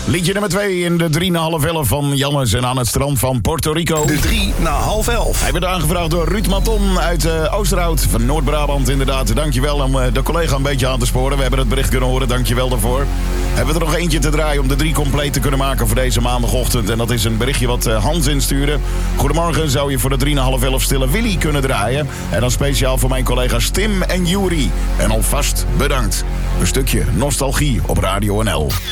Liedje nummer 2 in de 3 na half 11 van Jannes en aan het strand van Puerto Rico. De 3 na half 11. Hij werd aangevraagd door Ruud Maton uit Oosterhout van Noord-Brabant. Inderdaad, dankjewel om de collega een beetje aan te sporen. We hebben het bericht kunnen horen, dankjewel daarvoor. Hebben we er nog eentje te draaien om de 3 compleet te kunnen maken voor deze maandagochtend. En dat is een berichtje wat Hans instuurde. Goedemorgen, zou je voor de 3 na half 11 Stille Willy kunnen draaien? En dan speciaal voor mijn collega's Tim en Juri. En alvast bedankt. Een stukje nostalgie op Radio NL.